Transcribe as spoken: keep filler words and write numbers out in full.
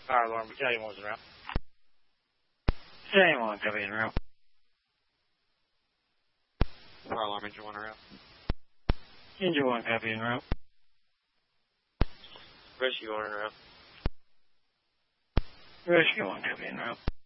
Fire alarm battalion was en route. Battalion one, copy en route. Fire alarm engine one en route. Engine one, copy en route. Rescue one en route. Rescue one, copy en route.